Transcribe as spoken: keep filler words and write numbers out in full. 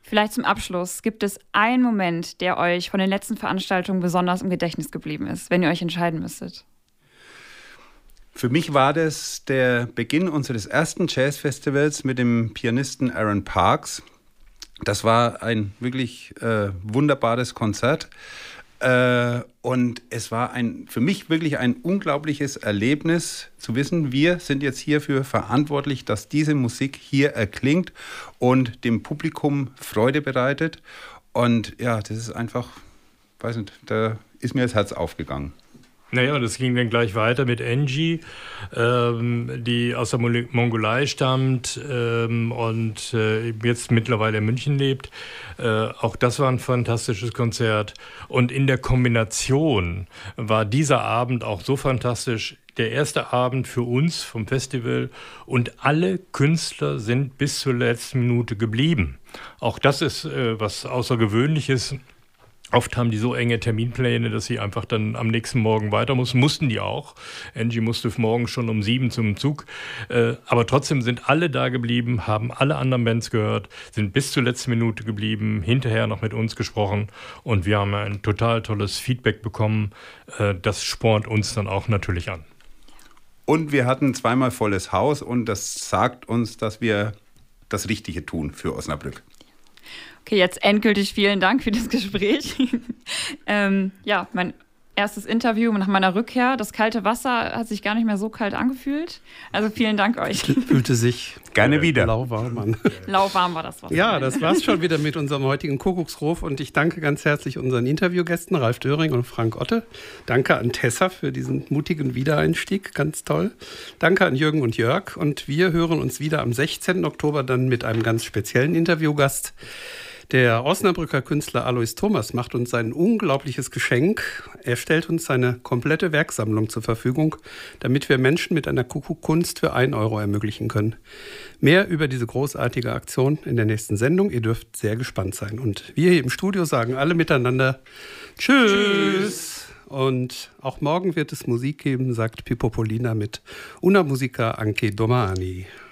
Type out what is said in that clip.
Vielleicht zum Abschluss, gibt es einen Moment, der euch von den letzten Veranstaltungen besonders im Gedächtnis geblieben ist, wenn ihr euch entscheiden müsstet? Für mich war das der Beginn unseres ersten Jazzfestivals mit dem Pianisten Aaron Parks. Das war ein wirklich äh, wunderbares Konzert. Äh, und es war ein, für mich wirklich ein unglaubliches Erlebnis zu wissen, wir sind jetzt hierfür verantwortlich, dass diese Musik hier erklingt und dem Publikum Freude bereitet. Und ja, das ist einfach, weiß nicht, da ist mir das Herz aufgegangen. Naja, das ging dann gleich weiter mit Angie, ähm, die aus der Mongolei stammt ähm, und äh, jetzt mittlerweile in München lebt. Äh, auch das war ein fantastisches Konzert. Und in der Kombination war dieser Abend auch so fantastisch. Der erste Abend für uns vom Festival und alle Künstler sind bis zur letzten Minute geblieben. Auch das ist äh, was Außergewöhnliches. Oft haben die so enge Terminpläne, dass sie einfach dann am nächsten Morgen weiter mussten. Mussten die auch. Angie musste morgen schon um sieben zum Zug. Äh, aber trotzdem sind alle da geblieben, haben alle anderen Bands gehört, sind bis zur letzten Minute geblieben, hinterher noch mit uns gesprochen. Und wir haben ein total tolles Feedback bekommen. Äh, das spornt uns dann auch natürlich an. Und wir hatten zweimal volles Haus und das sagt uns, dass wir das Richtige tun für Osnabrück. Okay, jetzt endgültig vielen Dank für das Gespräch. ähm, ja, mein erstes Interview nach meiner Rückkehr. Das kalte Wasser hat sich gar nicht mehr so kalt angefühlt. Also vielen Dank euch. Fühlte sich gerne wieder. Lauwarm an. Lauwarm war das Wasser. Ja, das war's schon wieder mit unserem heutigen Kuckucksruf. Und ich danke ganz herzlich unseren Interviewgästen Ralf Döring und Frank Otte. Danke an Tessa für diesen mutigen Wiedereinstieg. Ganz toll. Danke an Jürgen und Jörg. Und wir hören uns wieder am sechzehnten Oktober dann mit einem ganz speziellen Interviewgast. Der Osnabrücker Künstler Alois Thomas macht uns ein unglaubliches Geschenk. Er stellt uns seine komplette Werksammlung zur Verfügung, damit wir Menschen mit einer Kuckuckkunst für einen Euro ermöglichen können. Mehr über diese großartige Aktion in der nächsten Sendung. Ihr dürft sehr gespannt sein. Und wir hier im Studio sagen alle miteinander Tschüss. Tschüss. Und auch morgen wird es Musik geben, sagt Pippo Polina mit Una Musica Anche Domani.